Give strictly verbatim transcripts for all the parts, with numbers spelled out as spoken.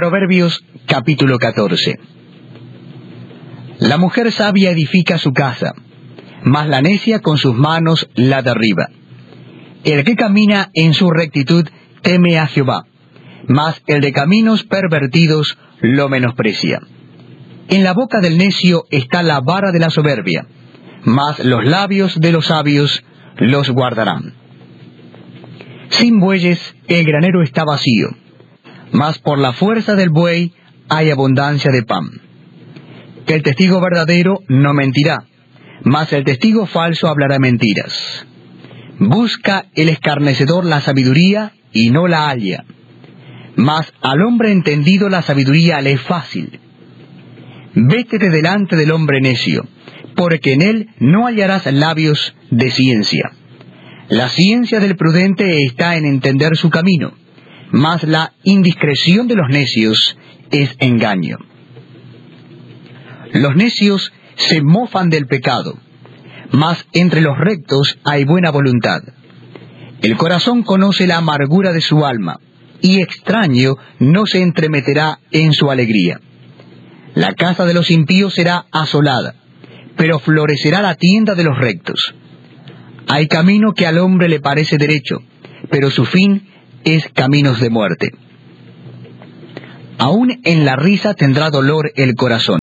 Proverbios capítulo catorce. La mujer sabia edifica su casa, mas la necia con sus manos la derriba. El que camina en su rectitud teme a Jehová, mas el de caminos pervertidos lo menosprecia. En la boca del necio está la vara de la soberbia, mas los labios de los sabios los guardarán. Sin bueyes el granero está vacío, mas por la fuerza del buey hay abundancia de pan. El testigo verdadero no mentirá, mas el testigo falso hablará mentiras. Busca el escarnecedor la sabiduría y no la halla, mas al hombre entendido la sabiduría le es fácil. Vétete delante del hombre necio, porque en él no hallarás labios de ciencia. La ciencia del prudente está en entender su camino, mas la indiscreción de los necios es engaño. Los necios se mofan del pecado, mas entre los rectos hay buena voluntad. El corazón conoce la amargura de su alma, y extraño no se entremeterá en su alegría. La casa de los impíos será asolada, pero florecerá la tienda de los rectos. Hay camino que al hombre le parece derecho, pero su fin es caminos de muerte. Aún en la risa tendrá dolor el corazón,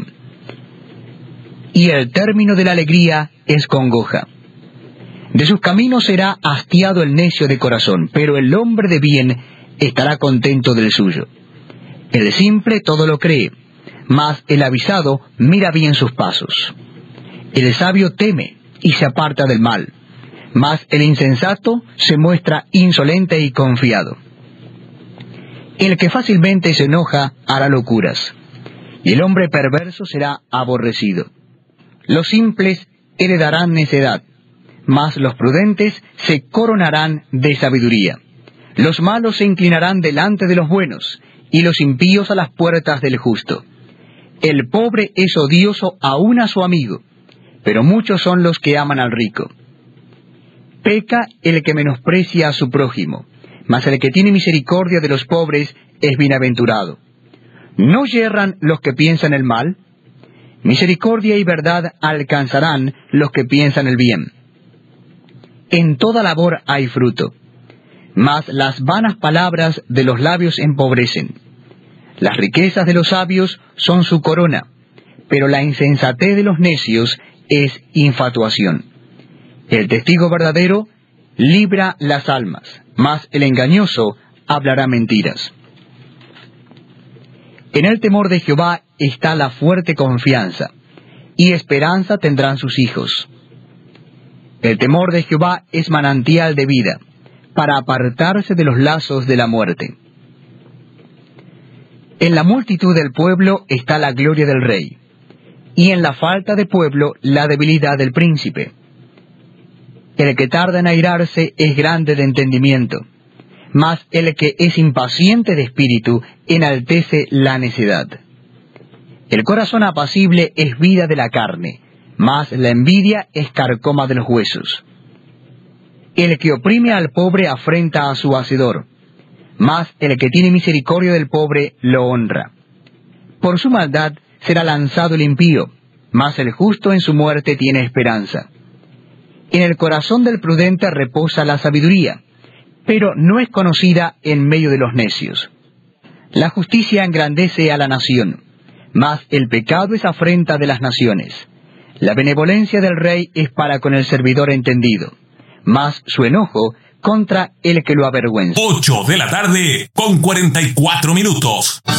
y el término de la alegría es congoja. De sus caminos será hastiado el necio de corazón, pero el hombre de bien estará contento del suyo. El simple todo lo cree, mas el avisado mira bien sus pasos. El sabio teme y se aparta del mal, mas el insensato se muestra insolente y confiado. El que fácilmente se enoja hará locuras, y el hombre perverso será aborrecido. Los simples heredarán necedad, mas los prudentes se coronarán de sabiduría. Los malos se inclinarán delante de los buenos, y los impíos a las puertas del justo. El pobre es odioso aún a su amigo, pero muchos son los que aman al rico. Peca el que menosprecia a su prójimo, mas el que tiene misericordia de los pobres es bienaventurado. ¿No yerran los que piensan el mal? Misericordia y verdad alcanzarán los que piensan el bien. En toda labor hay fruto, mas las vanas palabras de los labios empobrecen. Las riquezas de los sabios son su corona, pero la insensatez de los necios es infatuación. El testigo verdadero libra las almas, mas el engañoso hablará mentiras. En el temor de Jehová está la fuerte confianza, y esperanza tendrán sus hijos. El temor de Jehová es manantial de vida, para apartarse de los lazos de la muerte. En la multitud del pueblo está la gloria del rey, y en la falta de pueblo la debilidad del príncipe. El que tarda en airarse es grande de entendimiento, mas el que es impaciente de espíritu enaltece la necedad. El corazón apacible es vida de la carne, mas la envidia es carcoma de los huesos. El que oprime al pobre afrenta a su hacedor, mas el que tiene misericordia del pobre lo honra. Por su maldad será lanzado el impío, mas el justo en su muerte tiene esperanza. En el corazón del prudente reposa la sabiduría, pero no es conocida en medio de los necios. La justicia engrandece a la nación, mas el pecado es afrenta de las naciones. La benevolencia del rey es para con el servidor entendido, mas su enojo contra el que lo avergüenza. Ocho de la tarde con cuarenta y cuatro minutos.